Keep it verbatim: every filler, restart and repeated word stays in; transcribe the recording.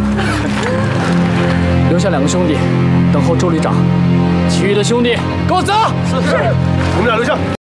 留下两个兄弟等候周旅长，其余的兄弟跟我走。是是，我们俩留下。